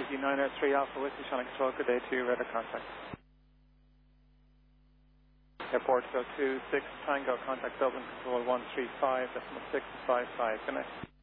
CZ 903 Alpha Whiskey, Channel Control, good day to you, radar contact. Airport 026 Tango, contact Dublin Control 135.655, good night.